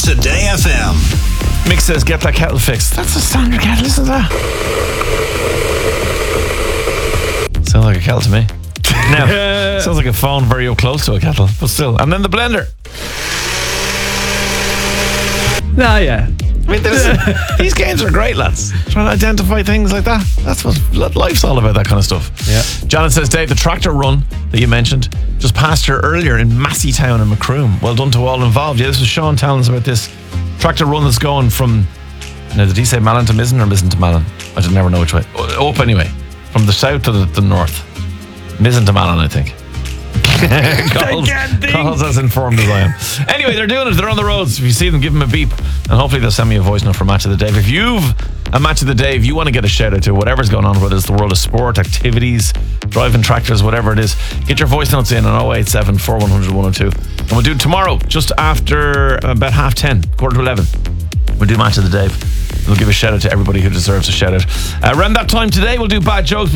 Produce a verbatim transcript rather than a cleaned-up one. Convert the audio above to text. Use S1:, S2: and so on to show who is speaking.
S1: Today F M.
S2: Mick says, get that kettle fixed. That's a standard kettle, isn't that? Sounds like a kettle to me. Now, sounds like a phone very up close to a kettle, but still. And then the blender.
S3: Nah, yeah.
S2: I mean, these games are great, lads. Trying to identify things like that. That's what life's all about, that kind of stuff.
S3: Yeah.
S2: Janet says, Dave, the tractor run that you mentioned just passed here earlier in Massytown in Macroom. Well done to all involved. Yeah, this was Sean telling us about this tractor run that's going from, now did he say Malin to Mizzen or Mizzen to Malin? I did never know which way. Up anyway. From the south to the, the north. Mizzen to Malin, I think. Calls, calls as informed as I am. Anyway, they're doing it. They're on the roads. If you see them, give them a beep. And hopefully they'll send me a voice note for Match of the Day. If you've a Match of the Day, if you want to get a shout out to whatever's going on, whether it's the world of sport, activities, driving tractors, whatever it is, get your voice notes in on oh eight seven, four one hundred, one oh two. And we'll do it tomorrow, just after about half ten, quarter to eleven. We'll do Match of the Day. We'll give a shout out to everybody who deserves a shout out. Uh, around that time today, we'll do bad jokes.